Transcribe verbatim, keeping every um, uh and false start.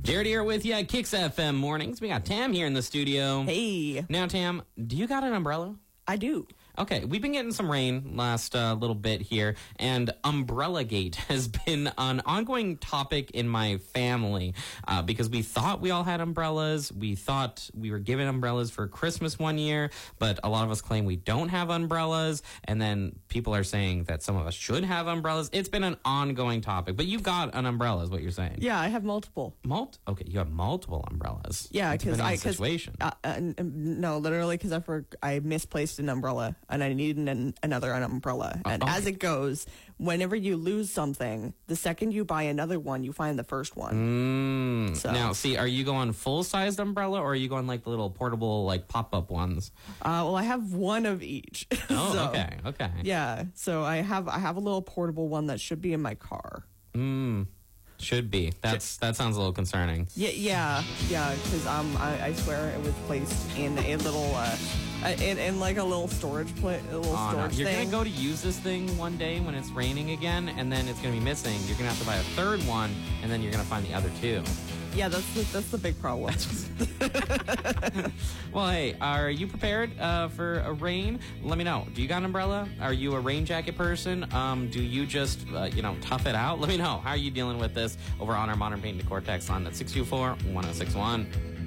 Jared here with you at Kicks F M Mornings. We got Tam here in the studio. Hey. Now, Tam, do you got an umbrella? I do. Okay, we've been getting some rain last uh, little bit here, and Umbrella Gate has been an ongoing topic in my family uh, because we thought we all had umbrellas. We thought we were given umbrellas for Christmas one year, but a lot of us claim we don't have umbrellas, and then people are saying that some of us should have umbrellas. It's been an ongoing topic, but you've got an umbrella is what you're saying. Yeah, I have multiple. Mult? Okay, you have multiple umbrellas. Yeah, because I... Cause, situation. Uh, uh, no, literally, because I, for, I misplaced an umbrella, and I needed an, another an umbrella. And okay. as it goes, whenever you lose something, the second you buy another one, you find the first one. Mm. So. Now, see, are you going full-sized umbrella, or are you going like the little portable, like pop-up ones? Uh, well, I have one of each. Oh, so, okay, okay. Yeah, so I have I have a little portable one that should be in my car. Mm. Should be. That's that sounds a little concerning. Yeah, yeah, yeah. Because um, I, I swear it was placed in a little, uh, in, in like a little storage plate, a little Oh, no. storage You're thing. gonna go to use this thing one day when it's raining again, and then it's gonna be missing. You're gonna have to buy a third one, and then you're gonna find the other two. Yeah, that's the, that's the big problem. Well, hey, are you prepared uh, for a rain? Let me know. Do you got an umbrella? Are you a rain jacket person? Um, do you just, uh, you know, tough it out? Let me know. How are you dealing with this over on our Modern Paint and Decor text line at six two four, one oh six one.